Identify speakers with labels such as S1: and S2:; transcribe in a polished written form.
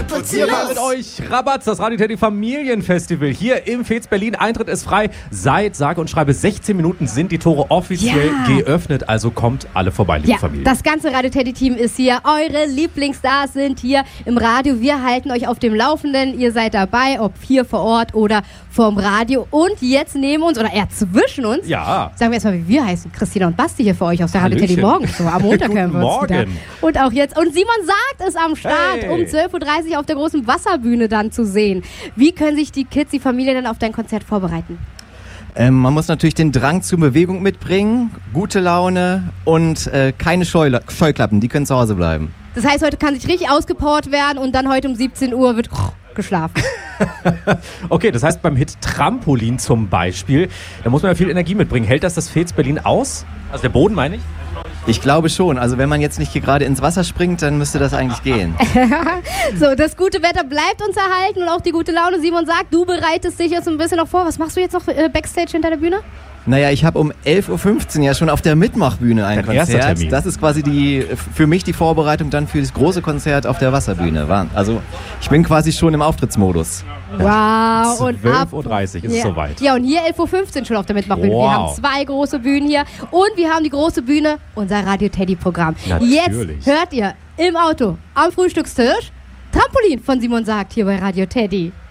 S1: Hier mal mit euch Rabatz, das Radio Teddy Familienfestival hier im Fez Berlin. Eintritt ist frei. Seit sage und schreibe 16 Minuten sind die Tore offiziell geöffnet. Also kommt alle vorbei, liebe Familie.
S2: Das ganze Radio Teddy Team ist hier. Eure Lieblingsstars sind hier im Radio. Wir halten euch auf dem Laufenden. Ihr seid dabei, ob hier vor Ort oder vorm Radio. Und jetzt neben uns, oder eher zwischen uns, sagen wir erstmal, wie wir heißen. Christina und Basti hier für euch aus der Radio Teddy Morgen. So, am Montag hören wir uns wieder. Und auch jetzt. Und Simon Sagt ist am Start, um 12.30 Uhr auf der großen Wasserbühne dann zu sehen. Wie können sich die Kids, die Familie dann auf dein Konzert vorbereiten?
S3: Man muss natürlich den Drang zur Bewegung mitbringen, gute Laune und keine Scheuklappen, die können zu Hause bleiben.
S2: Das heißt, heute kann sich richtig ausgepowert werden und dann heute um 17 Uhr wird geschlafen.
S1: Okay, das heißt beim Hit Trampolin zum Beispiel, da muss man ja viel Energie mitbringen. Hält das Fez Berlin aus? Also der Boden, meine ich?
S3: Ich glaube schon. Also wenn man jetzt nicht hier gerade ins Wasser springt, dann müsste das eigentlich gehen.
S2: So, das gute Wetter bleibt uns erhalten und auch die gute Laune. Simon Sagt, du bereitest dich jetzt ein bisschen noch vor. Was machst du jetzt noch Backstage hinter der Bühne?
S3: Naja, ich habe um 11.15 Uhr ja schon auf der Mitmachbühne ein Konzert. Das ist quasi für mich die Vorbereitung dann für das große Konzert auf der Wasserbühne. Also ich bin quasi schon im Auftrittsmodus.
S2: Wow. Und
S1: 12.30 Uhr ist es soweit.
S2: Ja, und hier 11.15 Uhr schon auf der Mitmachbühne. Wow. Wir haben 2 große Bühnen hier und wir haben die große Bühne, unser Radio Teddy Programm.
S1: Natürlich.
S2: Jetzt hört ihr im Auto am Frühstückstisch Trampolin von Simon Sagt hier bei Radio Teddy.